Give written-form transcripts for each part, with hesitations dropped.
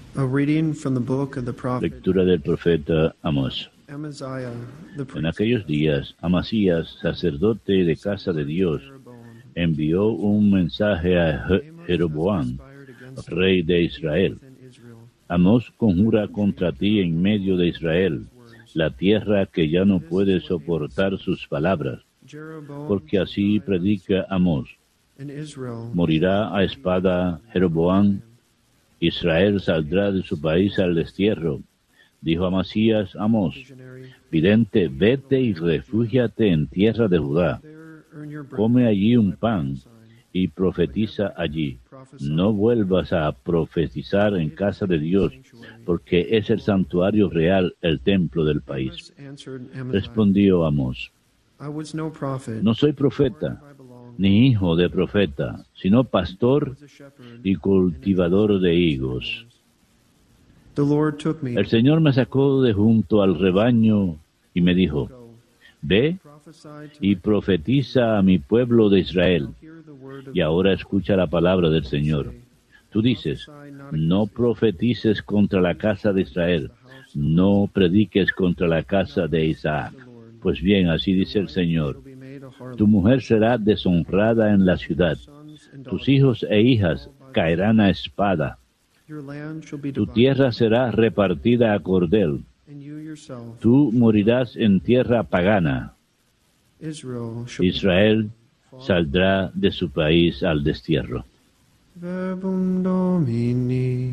A reading from the book of the prophet Lectura del profeta Amós. Amaziah, the En priest aquellos días, Amasías, sacerdote de casa de Dios, envió un mensaje a Jeroboam, rey de Israel. Amós conjura contra ti en medio de Israel, la tierra que ya no puede soportar sus palabras, porque así predica Amós. in Israel. Morirá a espada Jeroboam, Israel saldrá de su país al destierro. Dijo Amasías a Amós, vidente, vete y refúgiate en tierra de Judá. There earn your bread. Come allí un pan y profetiza allí. No vuelvas a profetizar en casa de Dios, porque es el santuario real, el templo del país. Amos answered Amaziah, Respondió Amós, I was no prophet, no soy profeta, I belong ni hijo de profeta, sino pastor as a shepherd. y cultivador de higos. The Lord took me. El Señor me sacó de junto al rebaño y me dijo, Go, ve prophesy to y my profetiza a mi pueblo de Israel. hear the word of Y ahora escucha la palabra del Señor. Tú dices, no profetices contra la casa de Israel, no prediques contra la casa de Isaac. Pues bien, así dice el Señor, shall be made a harlot. tu mujer será deshonrada en la ciudad, Sons and tus daughters. hijos e hijas caerán a espada, Your land shall be tu divided, tierra será repartida a cordel, and you yourself, tú morirás en tierra pagana. Israel, shall be Israel saldrá de su país al destierro. Verbum Domini.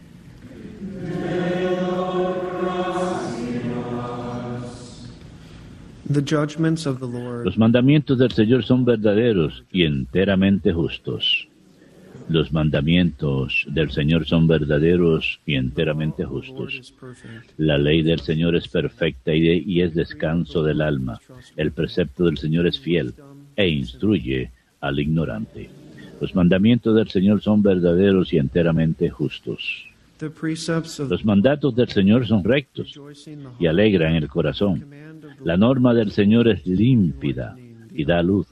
The judgments of the Lord Los mandamientos del Señor son verdaderos y enteramente justos. Los mandamientos del Señor son verdaderos y enteramente of the Lord justos. is perfect. La ley del Señor es perfecta y es descanso del alma. El precepto del Señor es fiel e instruye al ignorante. Los mandamientos del Señor son verdaderos y enteramente justos. The precepts of Los mandatos del Señor son rectos rejoicing the y heart. alegran el corazón. Command of the La norma del Señor es límpida y da luz